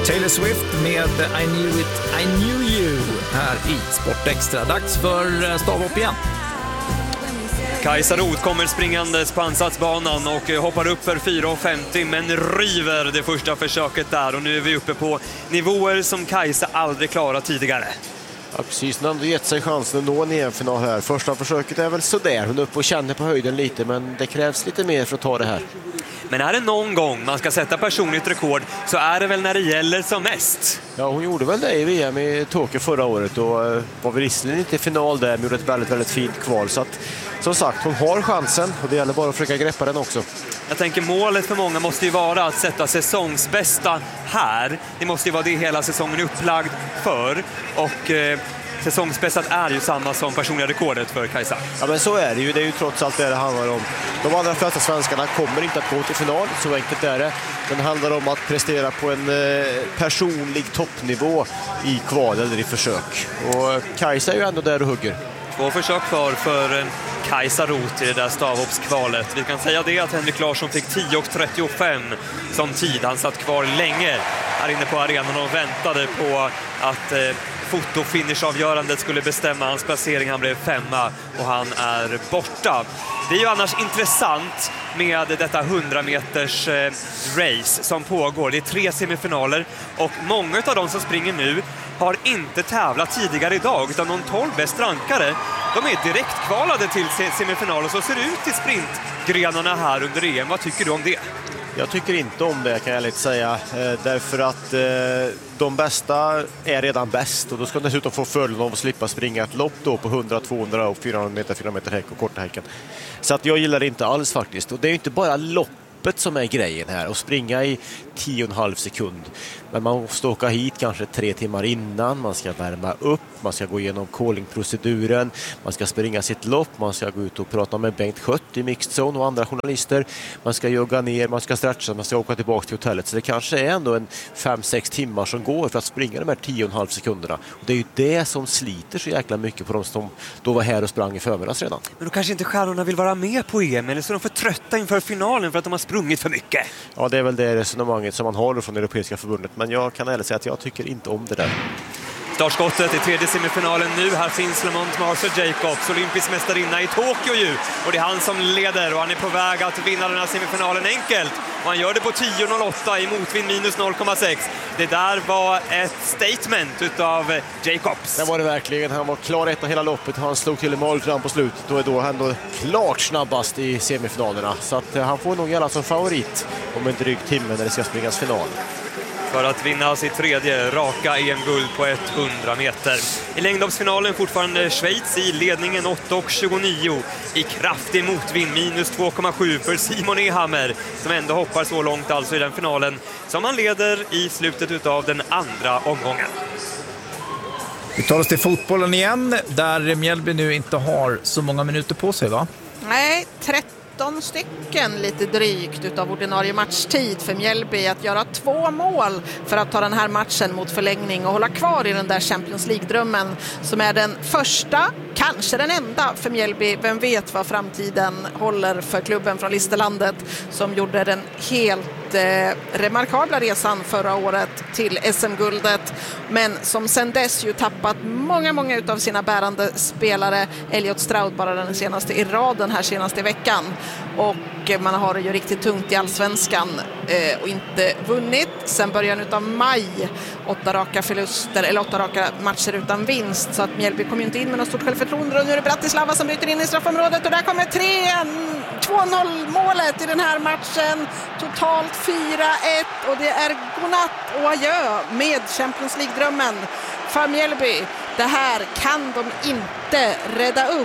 Taylor Swift med I Knew You här i Sport Extra. Dags för stavhopp igen. Kajsa Roth kommer springandes på ansatsbanan och hoppar upp för 4,50 men river det första försöket där. Och nu är vi uppe på nivåer som Kajsa aldrig klarat tidigare. Ja, precis. Hon har gett sig chansen att nå en EM-final här. Första försöket är väl sådär. Hon är uppe och känner på höjden lite, men det krävs lite mer för att ta det här. Men är det någon gång man ska sätta personligt rekord så är det väl när det gäller som mest. Ja, hon gjorde väl det i VM i Tokyo förra året och var väl visserligen inte i final där, men gjorde ett väldigt, väldigt fint kval. Så att, som sagt, hon har chansen och det gäller bara att försöka greppa den också. Jag tänker målet för många måste ju vara att sätta säsongsbästa här. Det måste ju vara det hela säsongen upplagd för och... säsongsbästat är ju samma som personliga rekordet för Kajsa. Ja, men så är det ju. Det är ju trots allt det handlar om. De allra flesta svenskarna kommer inte att gå till final, så enkelt är det. Den handlar om att prestera på en personlig toppnivå i kval eller i försök. Och Kajsa är ju ändå där och hugger. 2 försök kvar för Kajsa Roth i det där stavhoppskvalet. Vi kan säga det att Henrik Larsson fick 10,35 som tid. Han satt kvar länge här inne på arenan och väntade på att fotofinishavgörandet skulle bestämma hans placering. Han blev 5:a och han är borta. Det är ju annars intressant med detta 100 meters race som pågår. Det är 3 semifinaler och många av de som springer nu har inte tävlat tidigare idag, utan de 12 bäst rankade, de är direkt kvalade till semifinal och så ser det ut i sprintgrenarna här under EM. Vad tycker du om det? Jag tycker inte om det, kan jag lite säga, därför att de bästa är redan bäst och då ska de dessutom få fördelen av att slippa springa ett lopp då på 100, 200 och 400 meter häck och korta häcken. Så att jag gillar det inte alls faktiskt. Och det är ju inte bara loppet som är grejen här och springa i 10,5 sekund. Men man måste åka hit kanske 3 timmar innan, man ska värma upp, man ska gå igenom callingproceduren, man ska springa sitt lopp, man ska gå ut och prata med Bengt Schött i Mixed Zone och andra journalister, man ska jogga ner, man ska stretcha, man ska åka tillbaka till hotellet. Så det kanske är ändå en 5-6 timmar som går för att springa de här 10,5 sekunderna. Och det är ju det som sliter så jäkla mycket på de som då var här och sprang i förmiddags redan. Men då kanske inte stjärnorna vill vara med på EM, eller så är de för trötta inför finalen för att de har sprungit för mycket. Ja, det är väl det resonemanget som man har från Europeiska förbundet, men jag kan ärligt säga att jag tycker inte om det där. Startskottet i tredje semifinalen nu. Här finns Lamont Marshall-Jacobs, olympisk mästarinna i Tokyo ju. Och det är han som leder och han är på väg att vinna den här semifinalen enkelt. Och han gör det på 10,08 i motvind minus 0,6. Det där var ett statement utav Jacobs. Det var det verkligen. Han var klar ett av hela loppet. Han slog till i mål fram på slutet. Då är då han då klart snabbast i semifinalerna. Så att han får nog gärna som favorit om en dryg timme när det ska springas final. För att vinna sitt tredje raka EM-guld på 100 meter. I längdhoppsfinalen fortfarande Schweiz i ledningen 8,29 i kraftig motvind minus 2,7 för Simon Ehammer som ändå hoppar så långt alltså i den finalen som han leder i slutet av den andra omgången. Vi tar oss till fotbollen igen där Mjällby nu inte har så många minuter på sig, va? Nej, 13 stycken lite drygt utav ordinarie matchtid för Mjällby att göra 2 mål för att ta den här matchen mot förlängning och hålla kvar i den där Champions League-drömmen som är den första, kanske den enda för Mjällby. Vem vet vad framtiden håller för klubben från Listerlandet som gjorde den helt remarkabla resan förra året till SM-guldet, men som sen dess ju tappat många utav sina bärande spelare. Elliot Stroud bara den senaste i raden här senaste veckan, och man har det ju riktigt tungt i Allsvenskan och inte vunnit sen början utav maj. 8 raka förluster eller 8 raka matcher utan vinst, så att Mjällby kommer inte in med något stort självförtroende. Och nu är det Bratislava som bryter in i straffområdet och där kommer 2-0 målet i den här matchen. Totalt 4-1 och det är godnatt och adjö med Champions League-drömmen för Mjällby. Det här kan de inte rädda upp.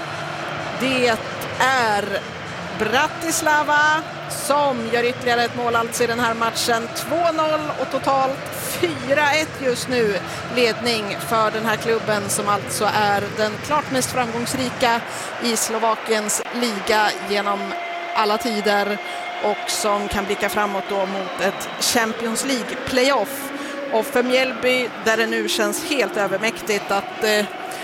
Det är Bratislava som gör ytterligare ett mål alltså i den här matchen. 2-0 och totalt 4-1 just nu ledning för den här klubben som alltså är den klart mest framgångsrika i Slovakiens liga genom alla tider och som kan blicka framåt då mot ett Champions League playoff. Och för Mjällby där det nu känns helt övermäktigt att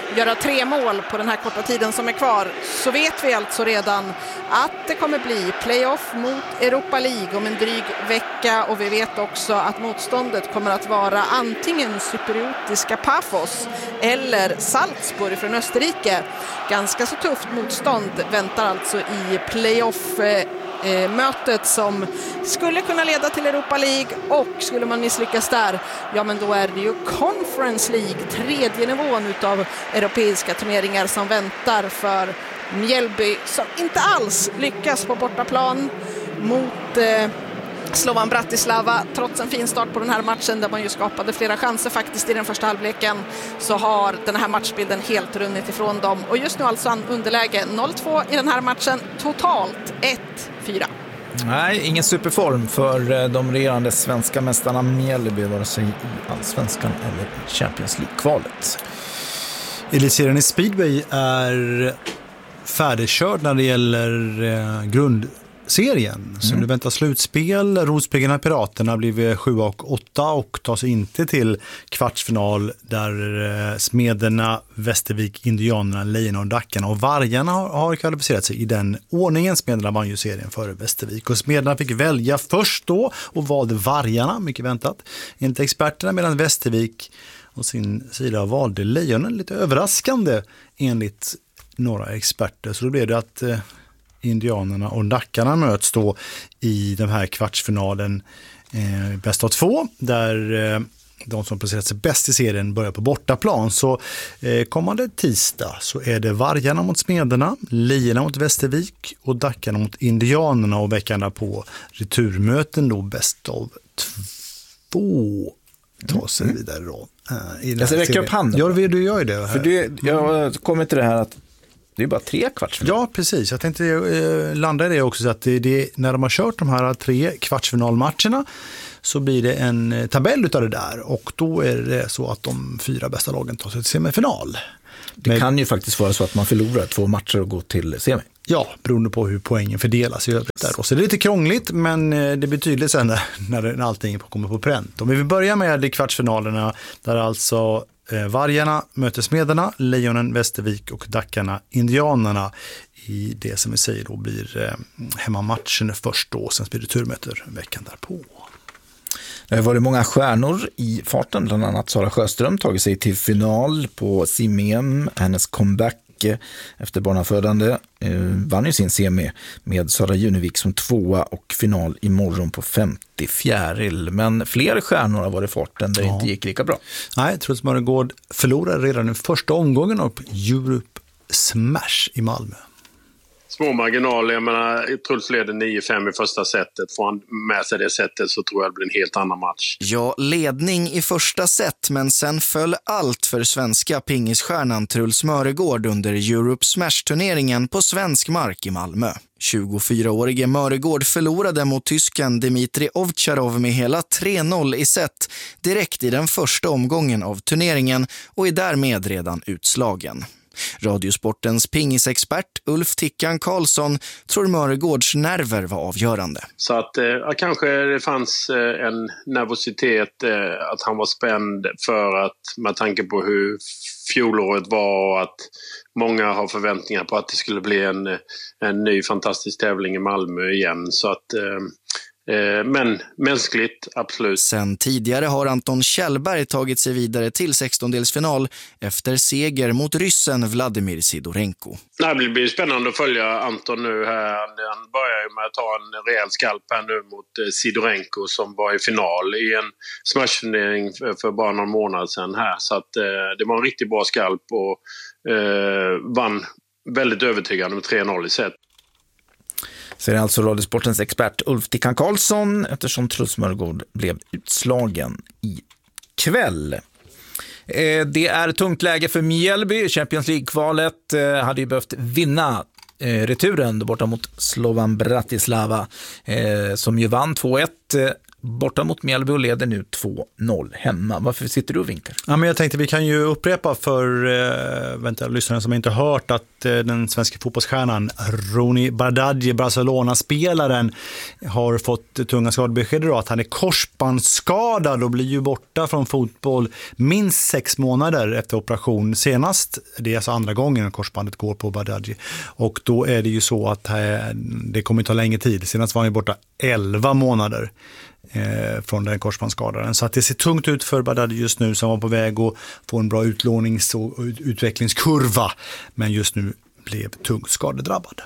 göra 3 mål på den här korta tiden som är kvar, så vet vi alltså redan att det kommer bli playoff mot Europa League om en dryg vecka, och vi vet också att motståndet kommer att vara antingen cypriotiska Pafos eller Salzburg från Österrike. Ganska så tufft motstånd väntar alltså i playoff-mötet som skulle kunna leda till Europa League, och skulle man misslyckas där, ja men då är det ju Conference League, 3:e nivån utav europeiska turneringar som väntar för Mjällby, som inte alls lyckas på bortaplan mot Slovan Bratislava. Trots en fin start på den här matchen där man ju skapade flera chanser faktiskt i den första halvleken, så har den här matchbilden helt runnit ifrån dem. Och just nu alltså underläge 0-2 i den här matchen, totalt 1-4. Nej, ingen superform för de regerande svenska mästarna Mjällby, vare sig i Allsvenskan eller Champions League-kvalet. Elitserien i speedway är färdigkörd när det gäller grundserien. Så nu väntar slutspel. Rospiggarna Piraterna blir 7 och 8 och tar sig inte till kvartsfinal, där Smederna, Västervik, Indianerna, Lejonen och Dackarna och Vargarna har kvalificerat sig i den ordningen. Smederna vann ju serien före Västervik, och Smederna fick välja först då och valde Vargarna, mycket väntat, enligt experterna, medan Västervik och sin sida valde Lejonen, lite överraskande enligt några experter. Så då blev det att Indianerna och Dackarna möts då i den här kvartsfinalen bäst av 2, där de som placerat sig bäst i serien börjar på bortaplan. Så kommande tisdag så är det Vargarna mot Smederna, Lejonen mot Västervik och Dackarna mot Indianerna, och veckan på returmöten då bäst av 2 tar sig vidare då. Jag räcker upp handen. Ja, du gör ju det. För jag kommer till det här att det är bara 3 kvartsfinaler. Ja, precis. Jag tänkte landa i det också, så att när de har kört de här 3 kvartsfinalmatcherna så blir det en tabell utav det där, och då är det så att de 4 bästa lagen tar sig till semifinal. Det kan ju faktiskt vara så att man förlorar 2 matcher och går till semi. Ja, beroende på hur poängen fördelas i övrigt där. Så det är lite krångligt, men det blir tydligt sen när allting kommer på pränt. Om vi vill börja med kvartsfinalerna, där alltså Vargarna möter Smederna, Lejonen, Västervik och Dackarna, Indianerna, i det som vi säger då blir hemmamatchen först då, sen blir det turmöter veckan därpå. Det har varit många stjärnor i farten, bland annat Sara Sjöström tagit sig till final på sim-EM. Hennes comeback efter barnafödande vann ju sin semi med Sara Junevik som 2:a och final imorgon på 50 fjäril. Men fler stjärnor har varit i farten där det inte gick lika bra. Nej, Truls Mörgård förlorade redan den första omgången av Europe Smash i Malmö. Små marginaler, jag menar, Truls leder 9-5 i första setet. Får han med sig det setet så tror jag det blir en helt annan match. Ja, ledning i första set, men sen föll allt för svenska pingisstjärnan Truls Mörgård under Europe Smash-turneringen på svensk mark i Malmö. 24-årige Mörgård förlorade mot tysken Dmitri Ovtcharov med hela 3-0 i set direkt i den första omgången av turneringen och är därmed redan utslagen. Radiosportens pingisexpert Ulf Tickan Karlsson tror Mörgårds nerver var avgörande. Så att kanske det fanns en nervositet, att han var spänd för att, med tanke på hur fjolåret var, och att många har förväntningar på att det skulle bli en ny fantastisk tävling i Malmö igen. Så att men mänskligt, absolut. Sen tidigare har Anton Kjellberg tagit sig vidare till 16-delsfinal efter seger mot ryssen Vladimir Sidorenko. Det blir spännande att följa Anton nu här. Han börjar ju med att ta en rejäl skalp här nu mot Sidorenko som var i final i en smashturnering för bara någon månad sedan här. Så att det var en riktigt bra skalp och vann väldigt övertygande med 3-0 i set. Så det är alltså Radiosportens expert Ulf Tickan Karlsson, eftersom Truls Mörgård blev utslagen i kväll. Det är tungt läge för Mjällby. Champions League-kvalet hade ju behövt vinna returen borta mot Slovan Bratislava, som ju vann 2-1 borta mot Mjällby och leder nu 2-0 hemma. Varför sitter du och vinkar? Ja, men jag tänkte vi kan ju upprepa för lyssnarna som inte hört att den svenska fotbollsstjärnan Roni Bardghji, Barcelona-spelaren, har fått tunga skadebesked idag att han är korsbandsskadad och blir ju borta från fotboll minst 6 månader efter operation. Senast, det är alltså andra gången korsbandet går på Bardghji, och då är det ju så att det kommer ta längre tid. Senast var han ju borta 11 månader från den korsbandsskadaren. Så att det ser tungt ut för Bardghji just nu, som var på väg att få en bra utlånings- och utvecklingskurva, men just nu blev tungt skadedrabbad.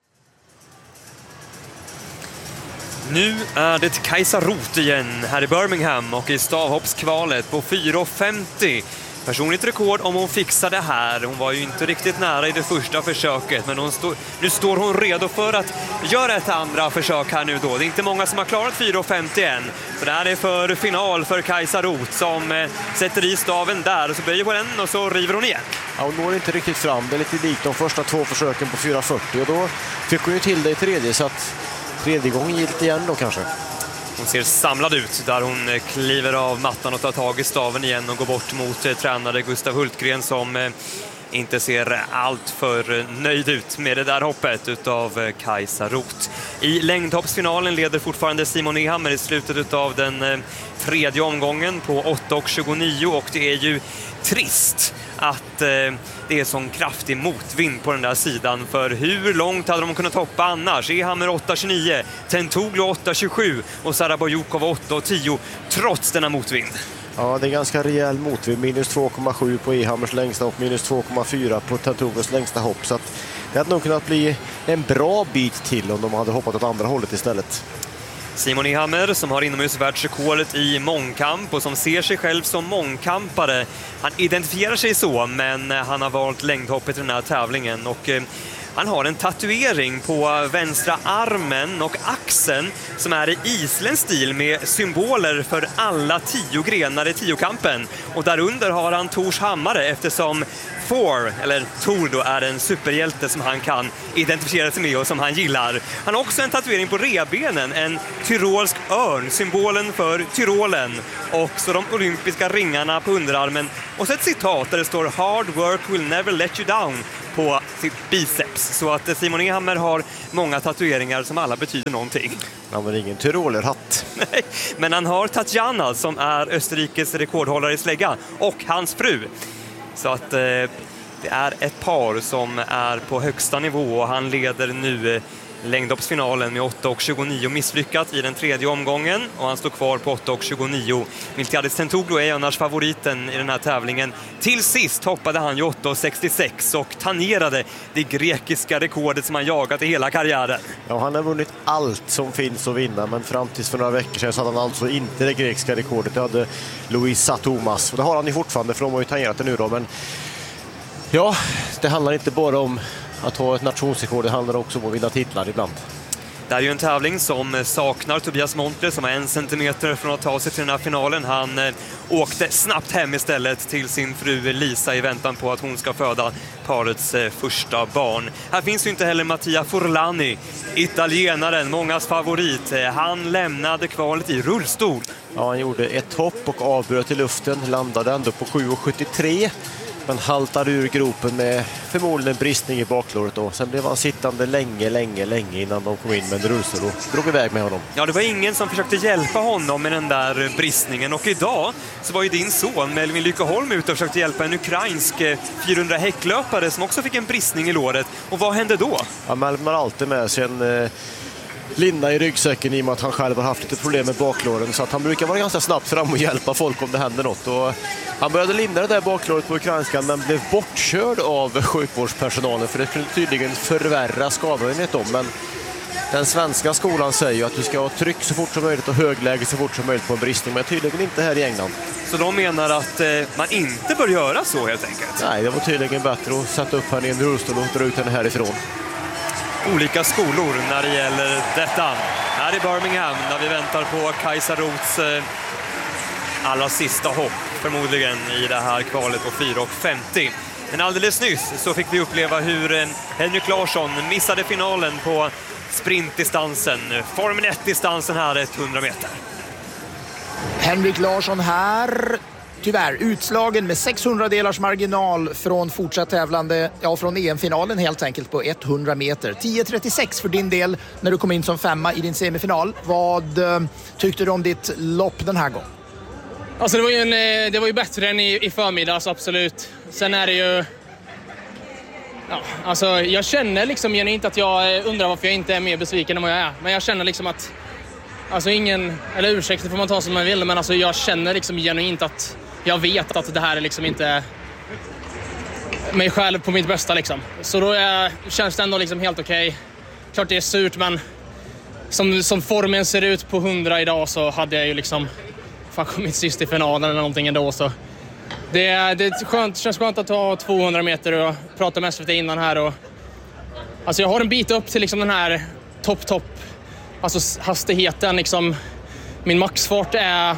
Nu är det Kajsa Roth igen här i Birmingham och i stavhoppskvalet på 4,50. Personligt rekord om hon fixar det här. Hon var ju inte riktigt nära i det första försöket, men nu står hon redo för att göra ett andra försök här nu då. Det är inte många som har klarat 4,50 än. Så det här är för final för Kajsa Roth som sätter i staven där och så böjer på den och så river hon igen. Ja, hon når inte riktigt fram. Det är lite likt de första 2 försöken på 4,40 och då fick hon ju till det i tredje, så att tredje gången gick det igen då kanske. Hon ser samlad ut där hon kliver av mattan och tar tag i staven igen och går bort mot tränare Gustav Hultgren som inte ser allt för nöjd ut med det där hoppet utav Kajsa Roth. I längdhoppsfinalen leder fortfarande Simon Ehammer i slutet av den tredje omgången på 8,29 och det är ju trist att det är sån kraftig motvind på den där sidan, för hur långt hade de kunnat hoppa annars? Ehammer 8,29, Tentoglu 8,27 och Sara Bojukov 8,10 trots denna motvind. Ja, det är ganska rejäl motvind. Minus 2,7 på Ehammers längsta hopp, minus 2,4 på Tentoglus längsta hopp. Så att det hade nog kunnat bli en bra bit till om de hade hoppat åt andra hållet istället. Simon Ehammer som har inomhusvärldsrekordet i mångkamp och som ser sig själv som mångkampare. Han identifierar sig så, men han har valt längdhoppet i den här tävlingen och han har en tatuering på vänstra armen och axeln som är i isländsk stil med symboler för alla 10 grenar i 10-kampen. Och därunder har han Tors hammare eftersom Thor, eller Thor då, är en superhjälte som han kan identifiera sig med och som han gillar. Han har också en tatuering på rebenen, en tyrolsk örn, symbolen för Tyrolen, och så de olympiska ringarna på underarmen och så ett citat där det står "Hard work will never let you down" på sitt biceps. Så att Simon Ehammer har många tatueringar som alla betyder någonting. Han har ingen tyrolerhatt. Nej, men han har Tatjana som är Österrikes rekordhållare i slägga och hans fru. Så att det är ett par som är på högsta nivå och han leder nu längdhoppsfinalen med 8,29 misslyckat i den tredje omgången och han står kvar på 8,29. Miltiadis Tentoglu är annars favoriten i den här tävlingen. Till sist hoppade han ju 8,66 och tangerade det grekiska rekordet som han jagat i hela karriären. Ja, han har vunnit allt som finns att vinna, men fram tills för några veckor sedan så hade han alltså inte det grekiska rekordet. Det hade Luis Satomas och det har han ju fortfarande, för de har ju tangerat det nu då. Men ja, det handlar inte bara om att ha ett nationsrekord, det handlar också om att vinna titlar ibland. Det är ju en tävling som saknar Tobias Montler som är 1 centimeter från att ta sig till den här finalen. Han åkte snabbt hem istället till sin fru Lisa i väntan på att hon ska föda parets första barn. Här finns ju inte heller Mattia Forlani, italienaren, mångas favorit. Han lämnade kvalet i rullstol. Ja, han gjorde ett hopp och avbröt i luften, landade ändå på 7,73. Men haltade ur gropen med förmodligen en bristning i baklåret då. Sen blev han sittande länge innan de kom in med en rullstol och drog iväg med honom. Ja, det var ingen som försökte hjälpa honom med den där bristningen. Och idag så var ju din son Melvin Lyckeholm ute och försökte hjälpa en ukrainsk 400 häcklöpare som också fick en bristning i låret. Och vad hände då? Ja, Melvin har alltid med sig en linda i ryggsäcken i och med att han själv har haft lite problem med baklåren, så att han brukar vara ganska snabbt fram och hjälpa folk om det händer något. Och han började linda det där baklåret på ukrainskan men blev bortkörd av sjukvårdspersonalen för det skulle tydligen förvärra skador enligt dem. Men den svenska skolan säger ju att du ska ha tryck så fort som möjligt och högläge så fort som möjligt på en bristning, men tydligen inte här i England. Så de menar att man inte bör göra så helt enkelt? Nej, det var tydligen bättre att sätta upp henne i en rullstol och dra ut henne härifrån. Olika skolor när det gäller detta. Här i Birmingham när vi väntar på Kajsa Roths allra sista hopp förmodligen i det här kvalet på 4,50. Men alldeles nyss så fick vi uppleva hur Henrik Larsson missade finalen på sprintdistansen. Formel 1-distansen här 100 meter. Henrik Larsson här, tyvärr utslagen med 600-delars marginal från fortsatt tävlande, från EM-finalen helt enkelt på 100 meter. 10.36 för din del när du kom in som 5:a i din semifinal. Vad tyckte du om ditt lopp den här gången? Alltså det var ju bättre än i förmiddags, absolut. Sen är det ju... Ja, alltså jag känner liksom inte att jag undrar varför jag inte är mer besviken än vad jag är. Men jag känner liksom att... Alltså eller ursäkta får man ta som man vill, men alltså jag känner liksom genuint att jag vet att det här är liksom inte mig själv på mitt bästa liksom. Så då känns det ändå liksom helt okej. Klart det är surt, men som formen ser ut på 100 idag så hade jag ju liksom kommit sist i finalen eller någonting ändå. Så det är känns skönt att ta 200 meter och prata med SVT innan här. Och, alltså jag har en bit upp till liksom den här topp. Alltså hastigheten, liksom, min maxfart är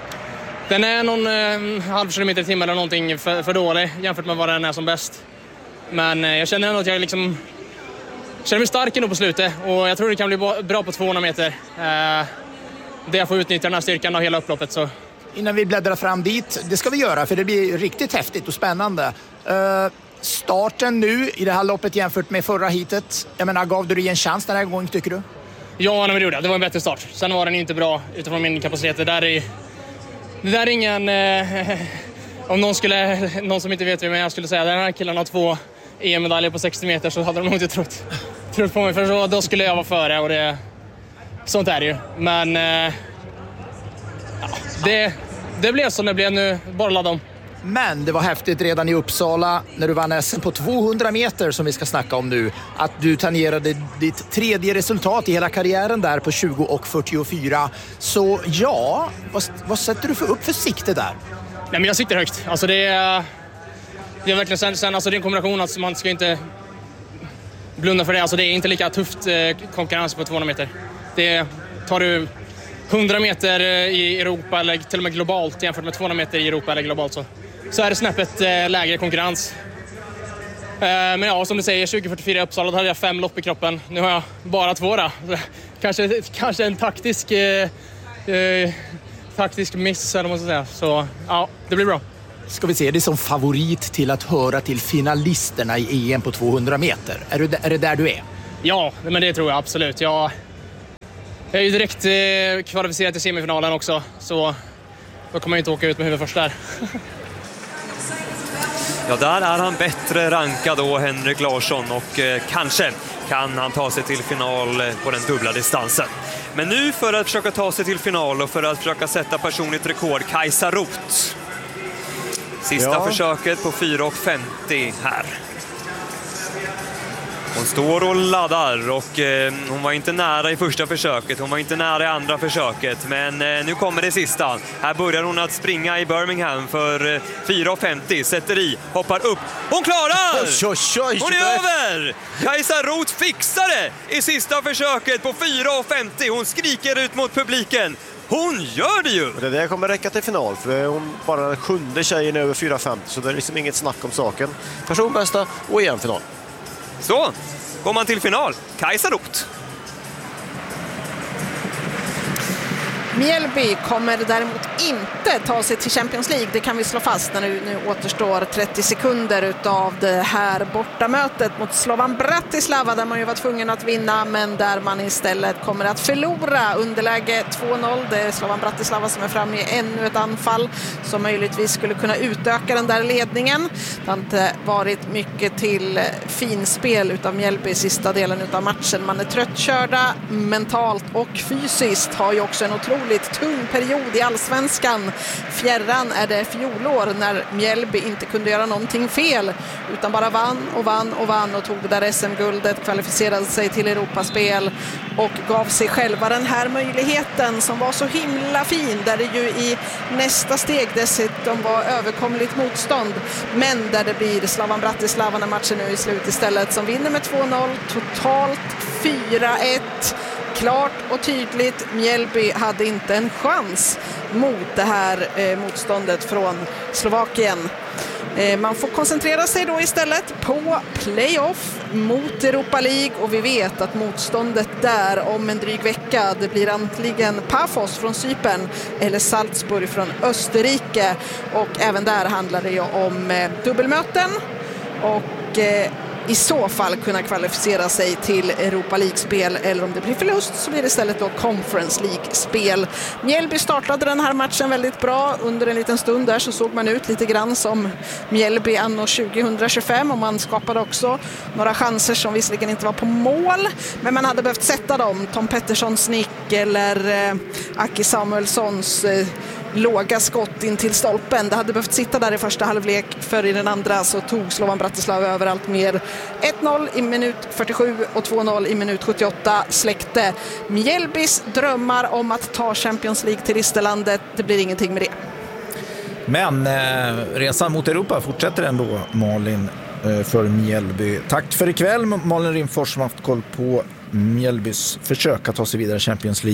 någon halv kilometer i timmen eller någonting för dålig jämfört med vad den är som bäst. Men jag känner ändå att jag liksom känner mig stark ändå på slutet och jag tror det kan bli bra på 200 meter. Det jag får utnyttja den här styrkan av hela upploppet. Så. Innan vi bläddrar fram dit, det ska vi göra för det blir riktigt häftigt och spännande. Starten nu i det här loppet jämfört med förra hitet, jag menar, gav du dig en chans den här gången tycker du? Ja, men det gjorde jag. Det var en bättre start. Sen var den inte bra utifrån min kapacitet. Det där är ingen... om någon som inte vet vem jag skulle säga, den här killen har 2 EM-medaljer på 60 meter så hade de nog inte trott på mig. För då skulle jag vara före och sånt är det ju. Men det blev som det blev nu. Bara ladda om. Men det var häftigt redan i Uppsala när du vann SM på 200 meter som vi ska snacka om nu. Att du tangerade ditt 3:e resultat i hela karriären där på 20:44. Så ja, vad sätter du för sikte där? Nej, men jag siktar högt. Alltså det är verkligen sen alltså det är en kombination att man ska inte blunda för det. Alltså det är inte lika tufft konkurrens på 200 meter. Det tar du 100 meter i Europa eller till och med globalt jämfört med 200 meter i Europa eller globalt så är det snäppet lägre konkurrens. Men ja, som du säger, 2044 i Uppsala, då hade jag 5 lopp i kroppen. Nu har jag bara 2 då. Kanske en taktisk miss eller vad man ska säga. Så ja, det blir bra. Ska vi se det som favorit till att höra till finalisterna i EM på 200 meter? Är det där du är? Ja, men det tror jag absolut. Jag är ju direkt kvalificerad till semifinalen också, så då kommer jag inte åka ut med huvudet först där. Ja, där är han bättre rankad då, Henrik Larsson, och kanske kan han ta sig till final på den dubbla distansen. Men nu för att försöka ta sig till final och för att försöka sätta personligt rekord, Kajsa Roth. Sista försöket på 4:50 här. Hon står och laddar och hon var inte nära i första försöket, hon var inte nära i andra försöket, men nu kommer det sista. Här börjar hon att springa i Birmingham för 4:50, sätter i, hoppar upp. Hon klarar! Hon är över! Kajsa Roth fixar det i sista försöket på 4:50. Hon skriker ut mot publiken. Hon gör det ju! Det där kommer räcka till final, för hon bara den 7:e tjejen över 4:50, så det är liksom inget snack om saken. Personbästa och EM-final. Så, går man till final. Kajsa Roth. Mjällby kommer däremot inte ta sig till Champions League. Det kan vi slå fast när nu återstår 30 sekunder utav det här bortamötet mot Slovan Bratislava, där man ju var tvungen att vinna, men där man istället kommer att förlora. Underläge 2-0. Det är Slovan Bratislava som är framme i ännu ett anfall som möjligtvis skulle kunna utöka den där ledningen. Det har inte varit mycket till finspel utav Mjällby i sista delen utav matchen. Man är tröttkörda mentalt och fysiskt, har ju också en otroligt tung period i allsvenskan. Fjärran är det fjolår när Mjällby inte kunde göra någonting fel utan bara vann och tog det där SM-guldet, kvalificerade sig till Europaspel och gav sig själva den här möjligheten som var så himla fin, där det ju i nästa steg dessutom var överkomligt motstånd, men där det blir Slovan Bratislava när matchen nu är slut istället, som vinner med 2-0, totalt 4-1. Klart och tydligt, Mjällby hade inte en chans mot det här motståndet från Slovakien. Man får koncentrera sig då istället på playoff mot Europa League, och vi vet att motståndet där om en dryg vecka, det blir antingen Pafos från Cypern eller Salzburg från Österrike, och även där handlar det ju om dubbelmöten och i så fall kunna kvalificera sig till Europa League-spel, eller om det blir förlust så blir det istället då Conference League-spel. Mjällby startade den här matchen väldigt bra. Under en liten stund där så såg man ut lite grann som Mjällby anno 2025, och man skapade också några chanser som visserligen inte var på mål, men man hade behövt sätta dem. Tom Petterssons nick eller Aki Samuelssons låga skott in till stolpen. Det hade behövt sitta där i första halvlek, för i den andra så tog Slovan Bratislava över allt mer. 1-0 i minut 47 och 2-0 i minut 78 släckte Mjällbys drömmar om att ta Champions League till Risterlandet. Det blir ingenting med det. Men resan mot Europa fortsätter ändå, Malin, för Mjällby. Tack för ikväll, Malin Rimfors, som haft koll på Mjällbys försök att ta sig vidare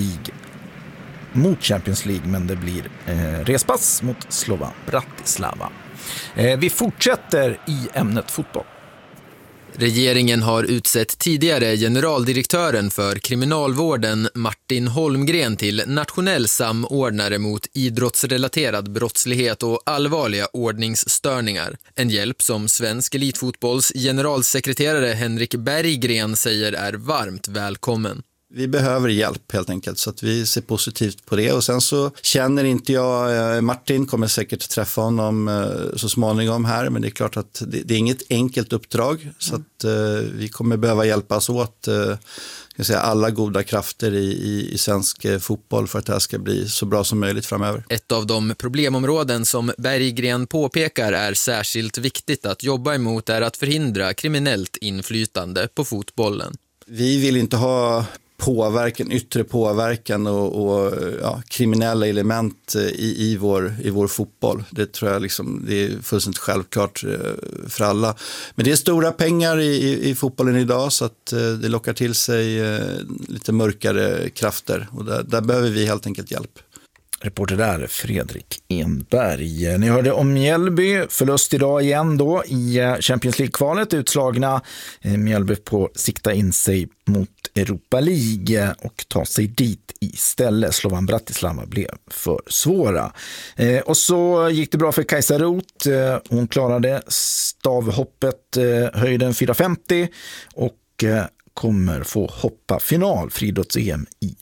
mot Champions League, men det blir respass mot Slovan Bratislava. Vi fortsätter i ämnet fotboll. Regeringen har utsett tidigare generaldirektören för kriminalvården Martin Holmgren till nationell samordnare mot idrottsrelaterad brottslighet och allvarliga ordningsstörningar. En hjälp som svensk elitfotbolls generalsekreterare Henrik Berggren säger är varmt välkommen. Vi behöver hjälp helt enkelt, så att vi ser positivt på det. Och sen så känner inte jag Martin, kommer säkert träffa honom så småningom här, men det är klart att det är inget enkelt uppdrag, så att vi kommer behöva hjälpas åt alla goda krafter i svensk fotboll för att det här ska bli så bra som möjligt framöver. Ett av de problemområden som Berggren påpekar är särskilt viktigt att jobba emot är att förhindra kriminellt inflytande på fotbollen. Vi vill inte ha yttre påverkan och kriminella element i vår fotboll. Det tror jag det är fullständigt självklart för alla. Men det är stora pengar i fotbollen idag, så att det lockar till sig lite mörkare krafter, och där behöver vi helt enkelt hjälp. Reporter där, Fredrik Enberg. Ni hörde om Mjällby, förlust idag igen då i Champions League-kvalet, utslagna. Mjällby på sikta in sig mot Europa League och ta sig dit istället. Slovan Bratislava blev för svåra. Och så gick det bra för Kajsa Roth. Hon klarade stavhoppet, höjden 4,50 och kommer få hoppa final friidrotts-EM i